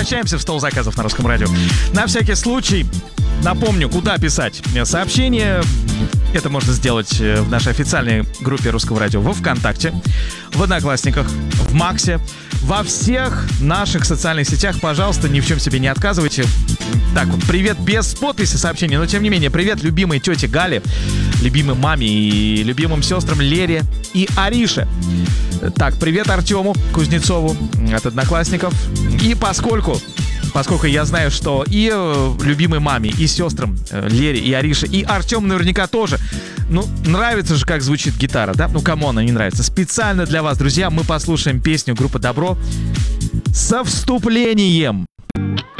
возвращаемся в стол заказов на Русском радио. На всякий случай напомню, куда писать сообщение. Это можно сделать в нашей официальной группе Русского радио во ВКонтакте, в Одноклассниках, в Максе, во всех наших социальных сетях. Пожалуйста, ни в чем себе не отказывайте. Так вот, привет без подписи сообщения, но тем не менее, привет любимой тете Гале, любимой маме и любимым сестрам Лере и Арише. Так, привет Артему Кузнецову от Одноклассников. И поскольку я знаю, что и любимой маме, и сестрам Лере и Арише, и Артему наверняка тоже, нравится же, как звучит гитара, да? Кому она не нравится? Специально для вас, друзья, мы послушаем песню группы Добро со вступлением.